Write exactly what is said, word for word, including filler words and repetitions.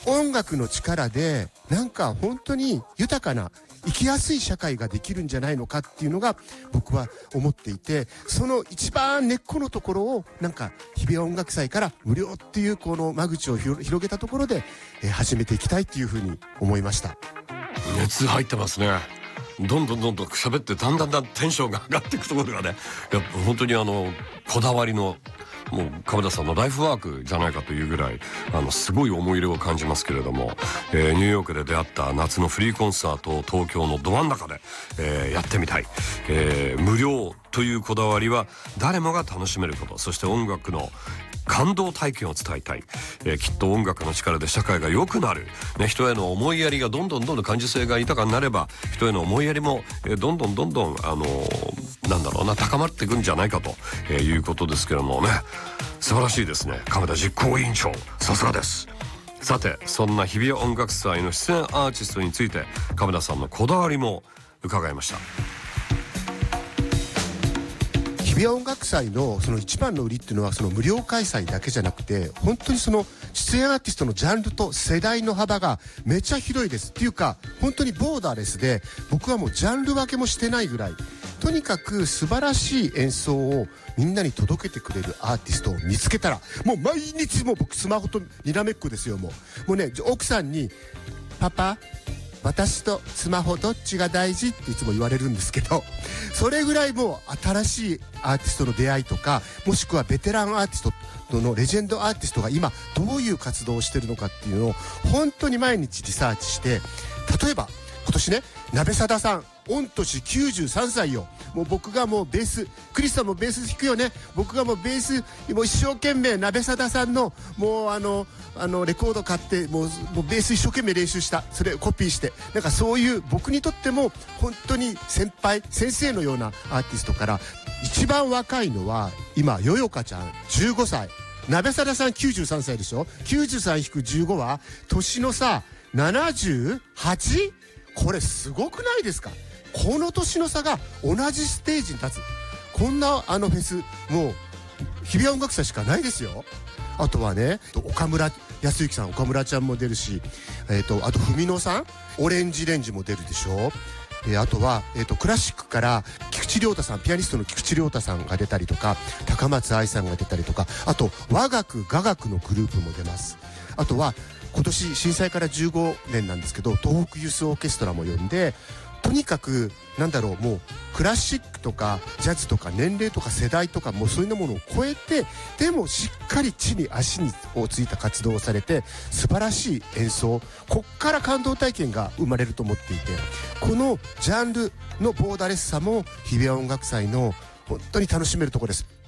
音楽の力でなんか本当に豊かな生きやすい社会ができるんじゃないのかっていうのが僕は思っていて、その一番根っこのところをなんか日比谷音楽祭から無料っていうこの間口を広げたところで、えー、始めていきたいっていうふうに思いました。 熱入ってますね。どんどんどんどん喋ってだんだんだんテンションが上がっていくところがね、やっぱ本当にあのこだわりのもう亀田さんのライフワークじゃないかというぐらいあのすごい思い入れを感じますけれども、えー、ニューヨークで出会った夏のフリーコンサートを東京のど真ん中で、えー、やってみたい、えー、無料というこだわりは誰もが楽しめること、そして音楽の感動体験を伝えたい、えー、きっと音楽の力で社会が良くなる、ね、人への思いやりがどんどんどんどん感受性が豊かになれば人への思いやりも、えー、どんどんどんどんあのー、なんだろうな高まっていくんじゃないかと、えー、いうことですけどもね、素晴らしいですね。亀田実行委員長さすがです。さてそんな日比谷音楽祭の出演アーティストについて亀田さんのこだわりも伺いました。 日比谷音楽祭のその一番の売りっていうのはその無料開催だけじゃなくて、本当にその出演アーティストのジャンルと世代の幅がめちゃ広いですっていうか、本当にボーダーレスで、僕はもうジャンル分けもしてないぐらい、とにかく素晴らしい演奏をみんなに届けてくれるアーティストを見つけたら、もう毎日もう僕スマホとにらめっこですよ。もうもうね、奥さんにパパ私とスマホどっちが大事っていつも言われるんですけど、それぐらいもう新しいアーティストの出会いとか、もしくはベテランアーティストのレジェンドアーティストが今どういう活動をしてるのかっていうのを本当に毎日リサーチして、例えば今年ね、鍋貞さん御年きゅうじゅうさんさいよ。もう僕がもうベース、クリスさんもベース弾くよね。僕がもうベースもう一生懸命鍋貞さんのもうあのあのレコード買ってもうもうベース一生懸命練習した、それコピーして、なんかそういう僕にとっても本当に先輩先生のようなアーティストから、一番若いのは今よよかちゃんじゅうごさい、鍋貞さんきゅうじゅうさんさいでしょ。きゅうじゅうさん引くじゅうごは年の差 ななじゅうはち？ これすごくないですか。この年の差が同じステージに立つ、こんなあのフェスもう日比谷音楽祭しかないですよ。あとはね、岡村康之さん、岡村ちゃんも出るし、えー、とあと文野さん、オレンジレンジも出るでしょ。えー、あとは、えー、とクラシックから菊池亮太さん、ピアニストの菊池亮太さんが出たりとか、高松愛さんが出たりとか、あと和楽雅楽のグループも出ます。あとは今年震災からじゅうごねんなんですけど、東北ユースオーケストラも呼んで、とにかくなんだろう、もうクラシックとかジャズとか年齢とか世代とかもうそういうものを超えて、でもしっかり地に足にをついた活動をされて、素晴らしい演奏、こっから感動体験が生まれると思っていて、このジャンルのボーダーレスさも日比谷音楽祭の本当に楽しめるところです。